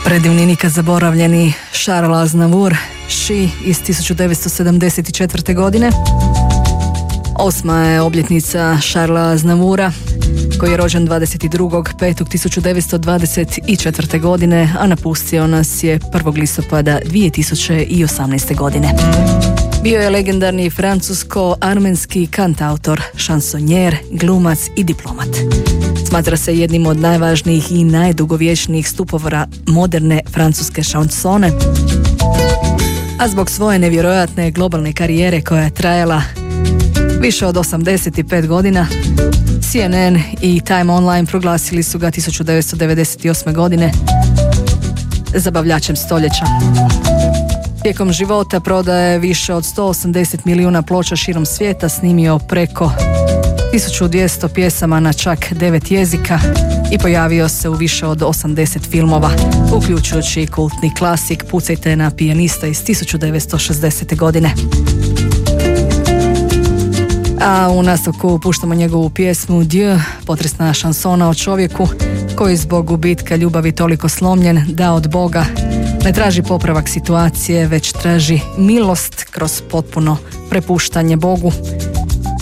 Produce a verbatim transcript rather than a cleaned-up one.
Predivni nikad zaboravljeni Charles Aznavour, She iz tisuću devetsto sedamdeset četvrte. godine. Osma je obljetnica Charlesa Aznavoura, koji je rođen dvadeset drugog petog tisuću devetsto dvadeset četvrte. godine, a napustio nas je prvog listopada dvije tisuće osamnaeste. godine. Bio je legendarni francusko-armenski kantautor, šansonjer, glumac i diplomat. Smatra se jednim od najvažnijih i najdugovječnijih stupova moderne francuske šansone, a zbog svoje nevjerojatne globalne karijere koja je trajala više od osamdeset pet godina, C N N i Time Online proglasili su ga tisuću devetsto devedeset osme. godine zabavljačem stoljeća. Tijekom života prodaje više od sto osamdeset milijuna ploča širom svijeta, snimio preko tisuću dvjesto pjesama na čak devet jezika i pojavio se u više od osamdeset filmova, uključujući kultni klasik Pucajte na pijanista iz tisuću devetsto šezdesete. godine. A u nastavku puštamo njegovu pjesmu Dieu, potresna šansona o čovjeku koji zbog gubitka ljubavi toliko slomljen da od Boga ne traži popravak situacije, već traži milost kroz potpuno prepuštanje Bogu.